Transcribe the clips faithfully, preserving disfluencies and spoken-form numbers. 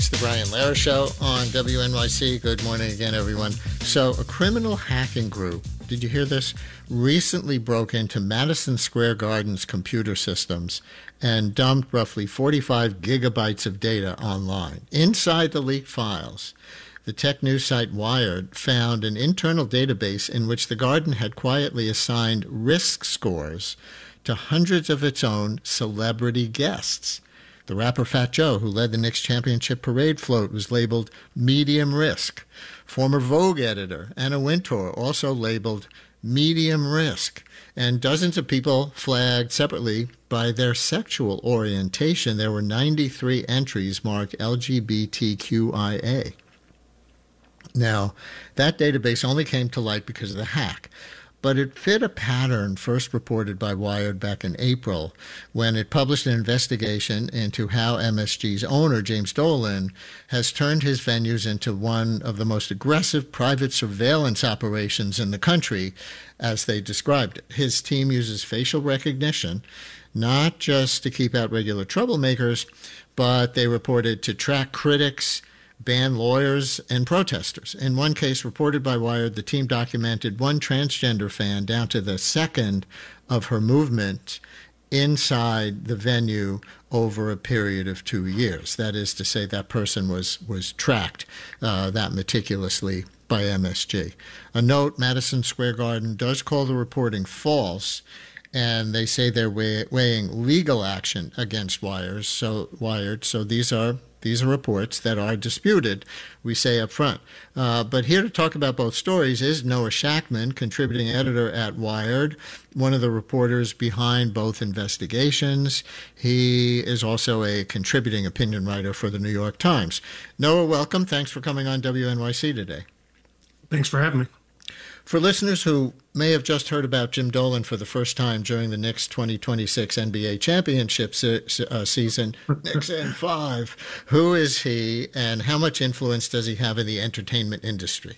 It's the Brian Lehrer Show on W N Y C. Good morning again, everyone. So, a criminal hacking group, did you hear this? Recently broke into Madison Square Garden's computer systems and dumped roughly forty-five gigabytes of data online. Inside the leaked files, the tech news site Wired found an internal database in which the Garden had quietly assigned risk scores to hundreds of its own celebrity guests. The rapper Fat Joe, who led the Knicks championship parade float, was labeled medium risk. Former Vogue editor Anna Wintour also labeled medium risk. And dozens of people flagged separately by their sexual orientation. There were ninety-three entries marked L G B T Q I A. Now, that database only came to light because of the hack. But it fit a pattern first reported by Wired back in April when it published an investigation into how M S G's owner, James Dolan, has turned his venues into one of the most aggressive private surveillance operations in the country, as they described it. His team uses facial recognition, not just to keep out regular troublemakers, but they reported to track critics, ban lawyers, and protesters. In one case reported by Wired, the team documented one transgender fan down to the second of her movement inside the venue over a period of two years. That is to say, that person was, was tracked uh, that meticulously by M S G. A note, Madison Square Garden does call the reporting false, and they say they're weigh, weighing legal action against Wired. So, Wired. So these are These are reports that are disputed, we say up front. Uh, but here to talk about both stories is Noah Shachtman, contributing editor at Wired, one of the reporters behind both investigations. He is also a contributing opinion writer for the New York Times. Noah, welcome. Thanks for coming on W N Y C today. Thanks for having me. For listeners who may have just heard about Jim Dolan for the first time during the Knicks twenty twenty-six N B A championship se- uh, season, Knicks in five, who is he and how much influence does he have in the entertainment industry?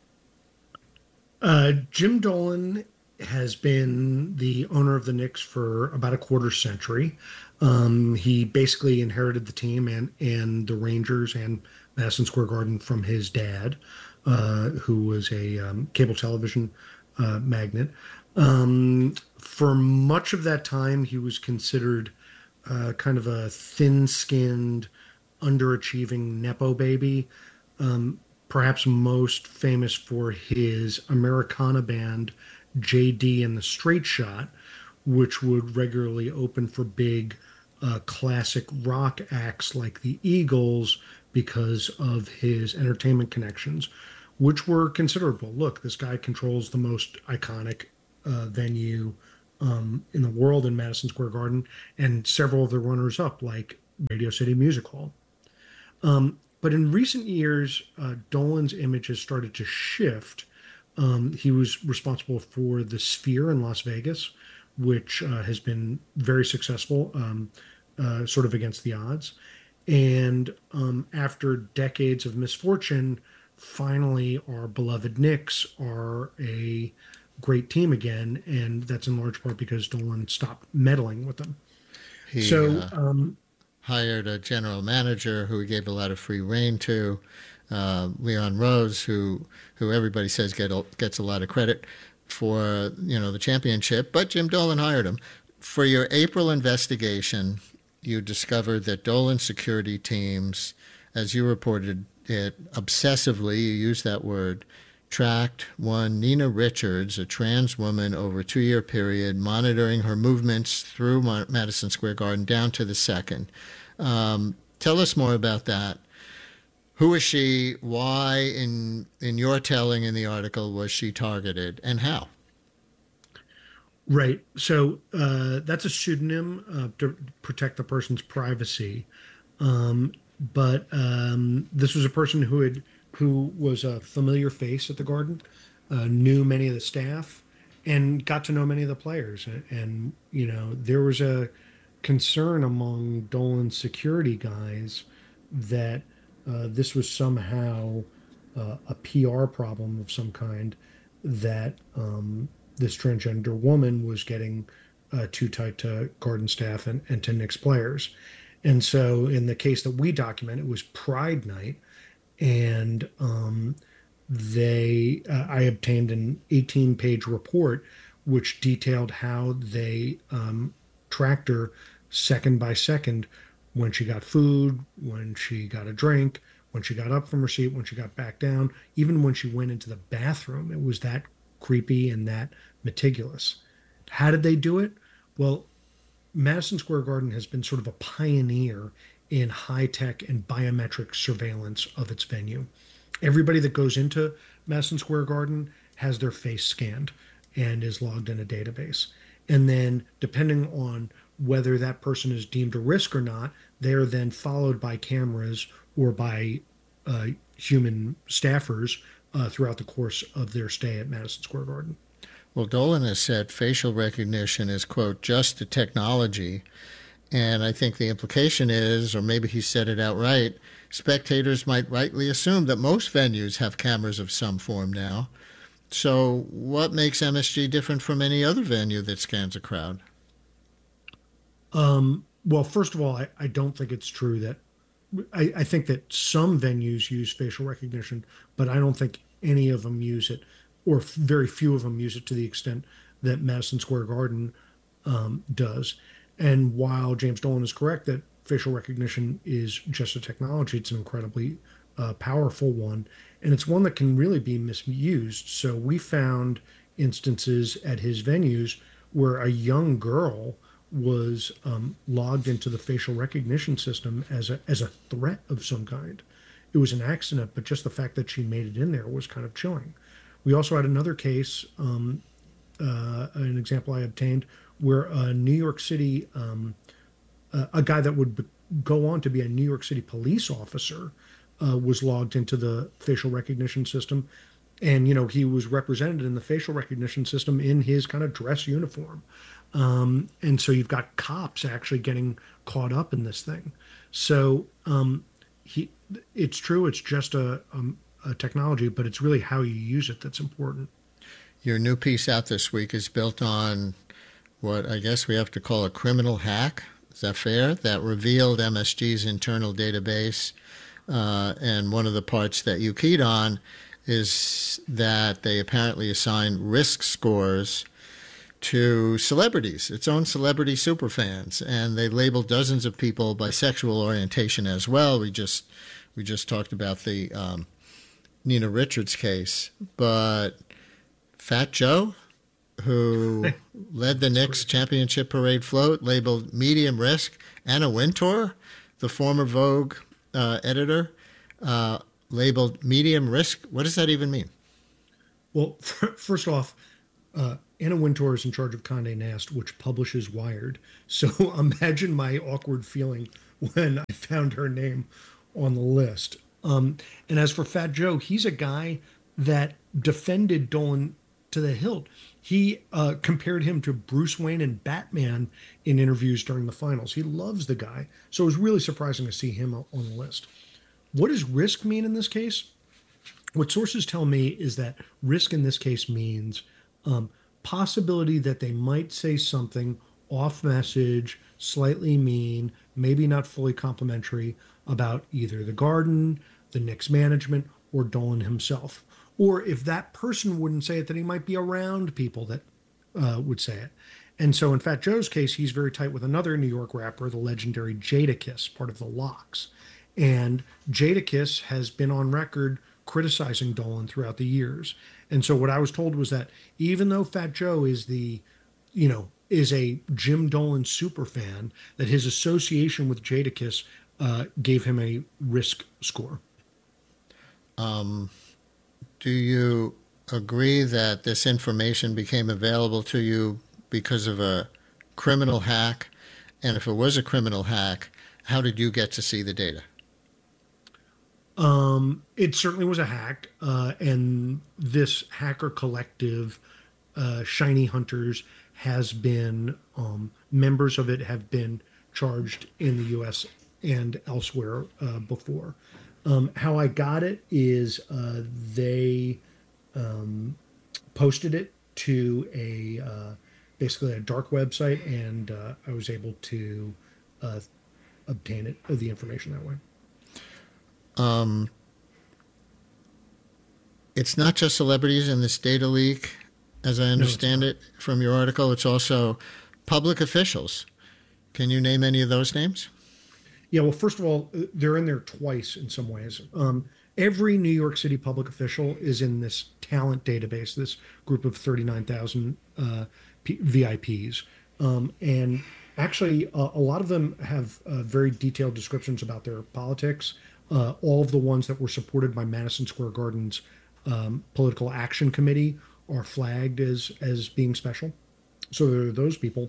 Uh, Jim Dolan has been the owner of the Knicks for about a quarter century. Um, he basically inherited the team and, and the Rangers and Madison Square Garden from his dad, uh, who was a um, cable television uh, magnate. Um, for much of that time, he was considered uh, kind of a thin-skinned, underachieving Nepo baby, um, perhaps most famous for his Americana band, J D and the Straight Shot, which would regularly open for big uh, classic rock acts like the Eagles because of his entertainment connections, which were considerable. Look, this guy controls the most iconic uh, venue um, in the world in Madison Square Garden, and several of the runners-up, like Radio City Music Hall. Um, but in recent years, uh, Dolan's image has started to shift. Um, he was responsible for the Sphere in Las Vegas, which uh, has been very successful, um, uh, sort of against the odds. And um, after decades of misfortune, finally our beloved Knicks are a great team again, and that's in large part because Dolan stopped meddling with them. He so uh, um, hired a general manager who he gave a lot of free reign to, uh, Leon Rose, who who everybody says get a, gets a lot of credit for you know the championship, but Jim Dolan hired him. For your April investigation, you discovered that Dolan's security teams, as you reported it obsessively, you used that word, tracked one Nina Richards, a trans woman, over a two-year period, monitoring her movements through Madison Square Garden down to the second. Um, tell us more about that. Who is she? Why, in in your telling in the article, was she targeted, and how? Right. So uh, that's a pseudonym uh, to protect the person's privacy. Um, but um, this was a person who had who was a familiar face at the Garden, uh, knew many of the staff, and got to know many of the players. And, and you know, there was a concern among Dolan's security guys that uh, this was somehow uh, a P R problem of some kind, that um, this transgender woman was getting uh, too tight to Garden staff and, and to Knicks players. And so in the case that we document, it was Pride Night, and um, they uh, I obtained an eighteen page report which detailed how they um, tracked her second by second when she got food, when she got a drink, when she got up from her seat, when she got back down, even when she went into the bathroom. It was that creepy and that meticulous. How did they do it? Well, Madison Square Garden has been sort of a pioneer in high tech and biometric surveillance of its venue. Everybody that goes into Madison Square Garden has their face scanned and is logged in a database. And then, depending on whether that person is deemed a risk or not, they are then followed by cameras or by uh, human staffers uh, throughout the course of their stay at Madison Square Garden. Well, Dolan has said facial recognition is, quote, just a technology. And I think the implication is, or maybe he said it outright, spectators might rightly assume that most venues have cameras of some form now. So what makes M S G different from any other venue that scans a crowd? Um, well, first of all, I, I don't think it's true that I, I think that some venues use facial recognition, but I don't think any of them use it, or very few of them use it to the extent that Madison Square Garden um, does. And while James Dolan is correct that facial recognition is just a technology, it's an incredibly uh, powerful one, and it's one that can really be misused. So we found instances at his venues where a young girl was um, logged into the facial recognition system as a as a threat of some kind. It was an accident, but just the fact that she made it in there was kind of chilling. We also had another case, um, uh, an example I obtained, where a New York City, um, uh, a guy that would be, go on to be a New York City police officer, uh, was logged into the facial recognition system. And, you know, he was represented in the facial recognition system in his kind of dress uniform. Um, and so you've got cops actually getting caught up in this thing. So um, he, it's true, it's just a, um, a technology, but it's really how you use it that's important. Your new piece out this week is built on what I guess we have to call a criminal hack. Is that fair? That revealed M S G's internal database. Uh, and one of the parts that you keyed on is that they apparently assign risk scores to celebrities, its own celebrity superfans, and they label dozens of people by sexual orientation as well. We just we just talked about the um, Nina Richards case, but Fat Joe, who led the Knicks championship parade float, labeled medium risk. Anna Wintour, the former Vogue uh, editor, uh, labeled medium risk. What does that even mean? Well, first off, uh, Anna Wintour is in charge of Condé Nast, which publishes Wired. So imagine my awkward feeling when I found her name on the list. Um, and as for Fat Joe, he's a guy that defended Dolan to the hilt. He uh, compared him to Bruce Wayne and Batman in interviews during the finals. He loves the guy. So it was really surprising to see him on the list. What does risk mean in this case? What sources tell me is that risk in this case means um, possibility that they might say something off message, slightly mean, maybe not fully complimentary about either the Garden, the Knicks management, or Dolan himself. Or if that person wouldn't say it, then he might be around people that uh, would say it. And so in Fat Joe's case, he's very tight with another New York rapper, the legendary Jadakiss, part of the Lox. And Jadakiss has been on record criticizing Dolan throughout the years. And so what I was told was that even though Fat Joe is the, you know, is a Jim Dolan super fan, that his association with Jadakiss uh, gave him a risk score. Um, do you agree that this information became available to you because of a criminal hack? And if it was a criminal hack, how did you get to see the data? Um, it certainly was a hack, uh, and this hacker collective, uh, Shiny Hunters, has been um, members of it have been charged in the U S and elsewhere uh, before. Um, how I got it is uh, they um, posted it to a uh, basically a dark website, and uh, I was able to uh, obtain it, the information that way. Um, it's not just celebrities in this data leak, as I No, it's understand not. it from your article. It's also public officials. Can you name any of those names? Yeah, well, first of all, uh, they're in there twice in some ways. Um, every New York City public official is in this talent database, this group of thirty-nine thousand uh, P- V I Ps. Um, and actually, uh, a lot of them have uh, very detailed descriptions about their politics. Uh, all of the ones that were supported by Madison Square Garden's um, political action committee are flagged as as being special. So there are those people.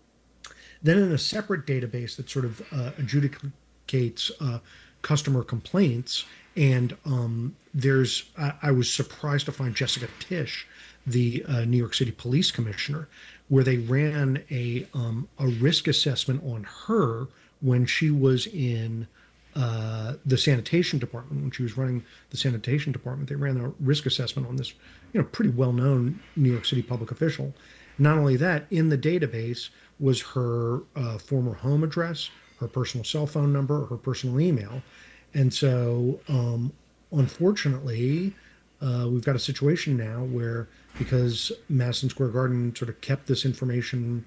Then, in a separate database that sort of uh, adjudicates uh, customer complaints, and um, there's, I, I was surprised to find Jessica Tisch, the uh, New York City Police Commissioner, where they ran a um, a risk assessment on her when she was in uh, the sanitation department. When she was running the sanitation department, they ran a risk assessment on this, you know, pretty well known New York City public official. Not only that, in the database was her uh, former home address, her personal cell phone number, her personal email. And so, um, unfortunately, uh, we've got a situation now where because Madison Square Garden sort of kept this information,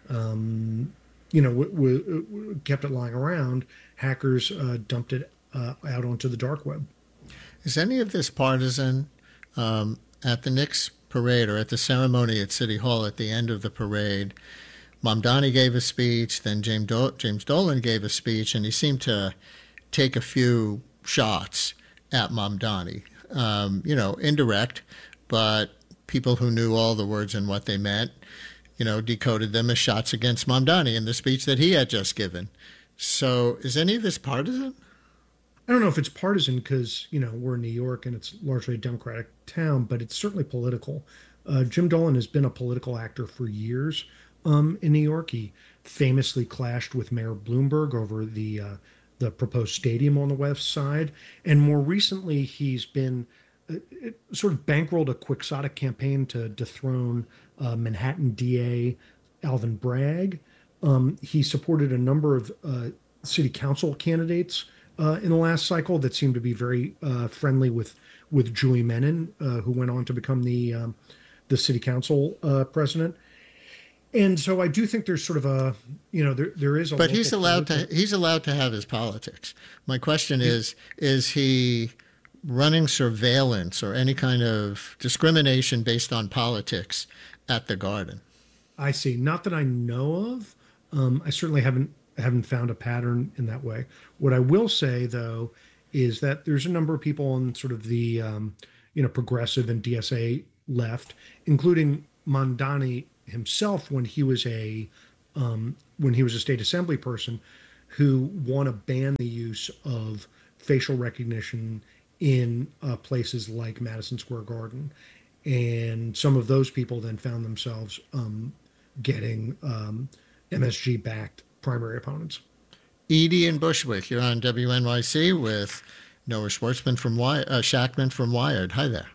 um, you know, w- w- kept it lying around, hackers uh, dumped it uh, out onto the dark web. Is any of this partisan? Um, at the Knicks parade or at the ceremony at City Hall at the end of the parade, Mamdani gave a speech, then James, Do- James Dolan gave a speech, and he seemed to take a few shots at Mamdani. Um, you know, indirect, but people who knew all the words and what they meant, you know, decoded them as shots against Mamdani in the speech that he had just given. So is any of this partisan? I don't know if it's partisan because, you know, we're in New York and it's largely a Democratic town, but it's certainly political. Uh, Jim Dolan has been a political actor for years um, in New York. He famously clashed with Mayor Bloomberg over the uh, the proposed stadium on the west side, and more recently, he's been uh, it sort of bankrolled a quixotic campaign to dethrone uh, Manhattan D A Alvin Bragg. Um, he supported a number of uh, city council candidates uh, in the last cycle that seemed to be very uh, friendly with with Julie Menon, uh, who went on to become the um, the city council uh, president. And so I do think there's sort of a, you know, there there is a But local he's allowed political. to he's allowed to have his politics. My question is is he running surveillance or any kind of discrimination based on politics at the garden? I see. Not that I know of. Um, I certainly haven't haven't found a pattern in that way. What I will say though is that there's a number of people on sort of the um, you know progressive and D S A left, including Mondani himself when he was a um, when he was a state assembly person, who want to ban the use of facial recognition in uh, places like Madison Square Garden. And some of those people then found themselves um, getting um, M S G backed primary opponents. Edie and Bushwick, you're on W N Y C with Noah Schwartzman from Wi- uh, Shackman from Wired. Hi there.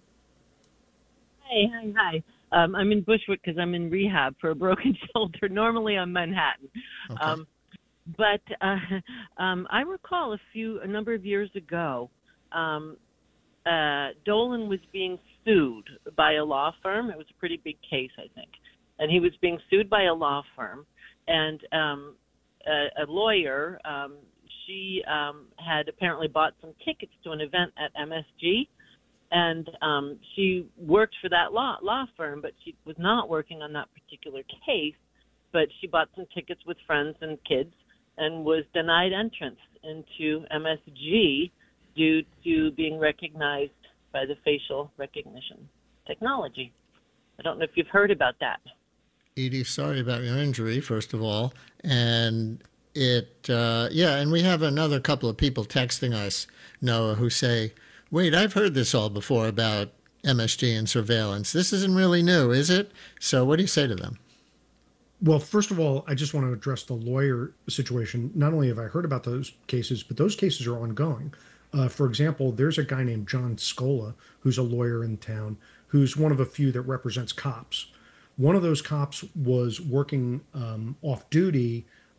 Hi, hi, hi. Um, I'm in Bushwick because I'm in rehab for a broken shoulder. Normally I'm Manhattan. Okay. Um, but uh, um, I recall a few, a number of years ago, um, uh, Dolan was being sued by a law firm. It was a pretty big case, I think. And he was being sued by a law firm. And um, a, a lawyer, um, she um, had apparently bought some tickets to an event at M S G. And um, she worked for that law law firm, but she was not working on that particular case. But she bought some tickets with friends and kids and was denied entrance into M S G due to being recognized by the facial recognition technology. I don't know if you've heard about that. Edie, sorry about your injury, first of all. And it, uh, yeah, and we have another couple of people texting us, Noah, who say, wait, I've heard this all before about M S G and surveillance. This isn't really new, is it? So what do you say to them? Well, first of all, I just want to address the lawyer situation. Not only have I heard about those cases, but those cases are ongoing. Uh, for example, there's a guy named John Scola, who's a lawyer in town, who's one of a few that represents cops. One of those cops was working um, off duty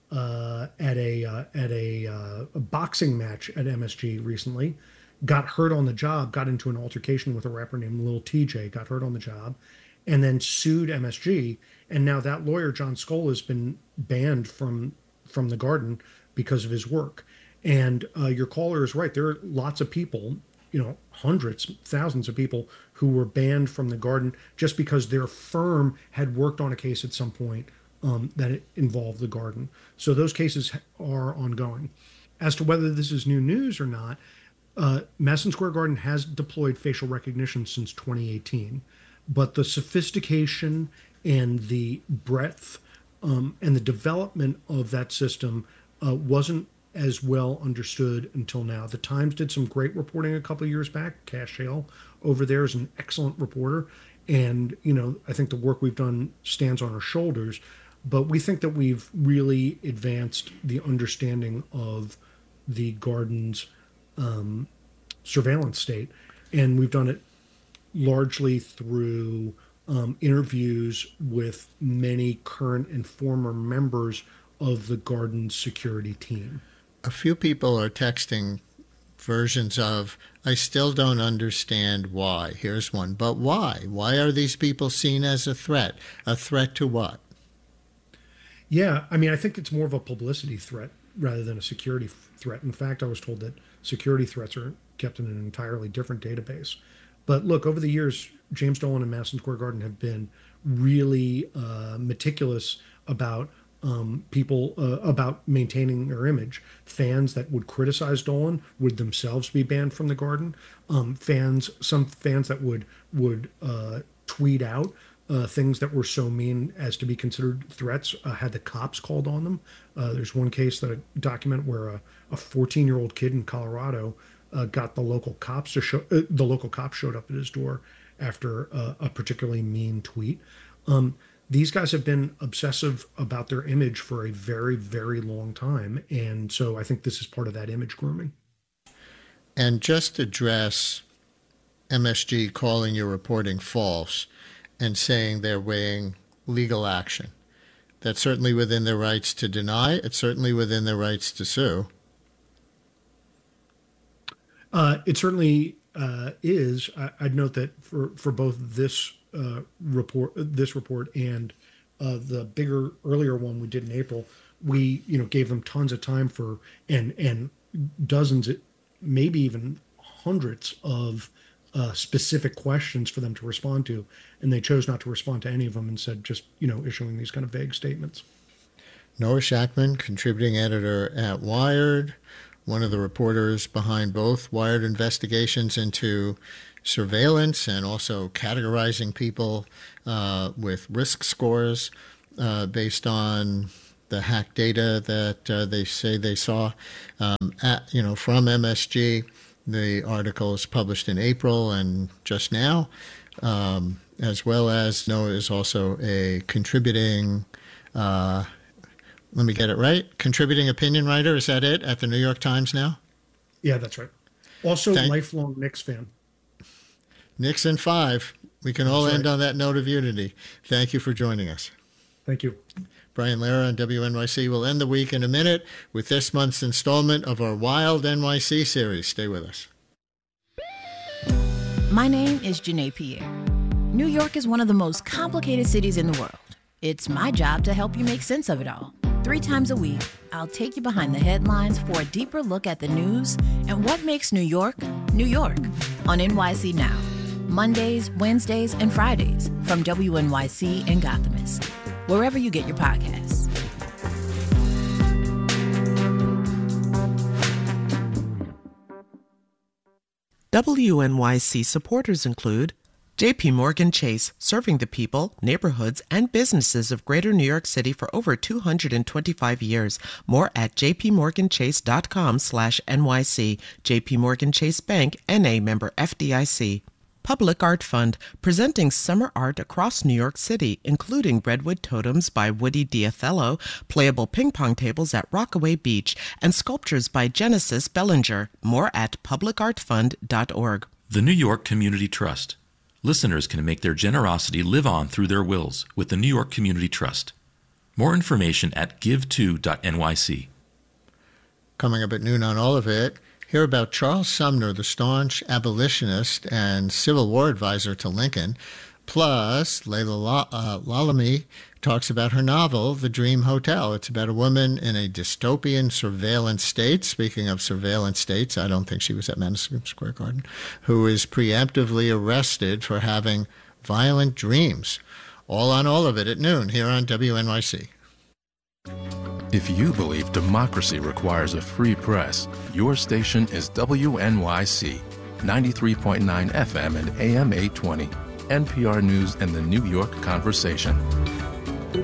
uh, at a uh, at a, uh, a boxing match at M S G recently, got hurt on the job, got into an altercation with a rapper named Lil T J, got hurt on the job, and then sued M S G. And now that lawyer, John Skoll, has been banned from from the Garden because of his work. And uh, your caller is right. There are lots of people, you know, hundreds, thousands of people who were banned from the Garden just because their firm had worked on a case at some point um, that it involved the Garden. So those cases are ongoing. As to whether this is new news or not, uh, Madison Square Garden has deployed facial recognition since twenty eighteen, but the sophistication and the breadth um, and the development of that system uh, wasn't as well understood until now. The Times did some great reporting a couple of years back. Cash Hale over there is an excellent reporter. And, you know, I think the work we've done stands on our shoulders. But we think that we've really advanced the understanding of the Garden's um, surveillance state. And we've done it largely through um, interviews with many current and former members of the Garden's security team. A few people are texting versions of, I still don't understand why. Here's one. But why? Why are these people seen as a threat? A threat to what? Yeah, I mean, I think it's more of a publicity threat rather than a security f- threat. In fact, I was told that security threats are kept in an entirely different database. But look, over the years, James Dolan and Madison Square Garden have been really uh, meticulous about Um, people uh, about maintaining their image. Fans that would criticize Dolan would themselves be banned from the Garden. Um, fans, some fans that would would uh, tweet out uh, things that were so mean as to be considered threats uh, had the cops called on them. Uh, there's one case that I document where a, a fourteen-year-old kid in Colorado uh, got the local cops to show. Uh, the local cops showed up at his door after uh, a particularly mean tweet. Um, These guys have been obsessive about their image for a very, very long time. And so I think this is part of that image grooming. And just address M S G calling your reporting false and saying they're weighing legal action. That's certainly within their rights to deny. It's certainly within their rights to sue. Uh, it certainly uh, is. I, I'd note that for, for both this Uh, report, this report, and uh, the bigger earlier one we did in April, we you know gave them tons of time for and and dozens, maybe even hundreds of uh, specific questions for them to respond to, and they chose not to respond to any of them and said just you know issuing these kind of vague statements. Noah Shachtman, contributing editor at Wired, one of the reporters behind both Wired investigations into surveillance and also categorizing people uh, with risk scores uh, based on the hack data that uh, they say they saw um, at, you know, from M S G. The article is published in April and just now, um, as well as Noah is also a contributing, uh, let me get it right, contributing opinion writer. Is that it? At the New York Times now? Yeah, that's right. Also, Thank- lifelong Knicks fan. Knicks in five. We can all That's end right. on that note of unity. Thank you for joining us. Thank you. Brian Lara on W N Y C will end the week in a minute with this month's installment of our Wild N Y C series. Stay with us. My name is Janae Pierre. New York is one of the most complicated cities in the world. It's my job to help you make sense of it all. Three times a week, I'll take you behind the headlines for a deeper look at the news and what makes New York, New York on N Y C Now. Mondays, Wednesdays, and Fridays from W N Y C and Gothamist, wherever you get your podcasts. W N Y C supporters include J P Morgan Chase, serving the people, neighborhoods, and businesses of Greater New York City for over two hundred twenty-five years. More at jpmorganchase.com slash NYC. J P Morgan Chase Bank, N A member F D I C. Public Art Fund, presenting summer art across New York City, including Redwood Totems by Woody Diothello, playable ping pong tables at Rockaway Beach, and sculptures by Genesis Bellinger. More at public art fund dot org. The New York Community Trust. Listeners can make their generosity live on through their wills with the New York Community Trust. More information at give to dot N Y C. Coming up at noon on All of It, hear about Charles Sumner, the staunch abolitionist and Civil War advisor to Lincoln. Plus, Layla uh, Lalami talks about her novel, The Dream Hotel. It's about a woman in a dystopian surveillance state. Speaking of surveillance states, I don't think she was at Madison Square Garden, who is preemptively arrested for having violent dreams. All on All of It at noon here on W N Y C. If you believe democracy requires a free press, your station is W N Y C, ninety-three point nine F M and A M eight twenty, N P R News and the New York Conversation.